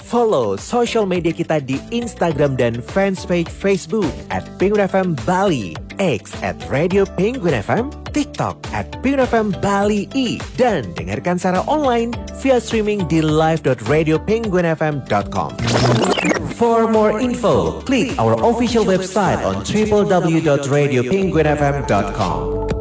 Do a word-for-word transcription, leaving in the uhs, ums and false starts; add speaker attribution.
Speaker 1: Follow social media kita di Instagram dan fanspage Facebook at Penguin F M Bali, X at Radio Penguin F M, TikTok at Penguin F M Bali I, dan dengarkan secara online via streaming di live dot radio penguin f m dot com. For more info, click our official website on w w w dot radio penguin f m dot com.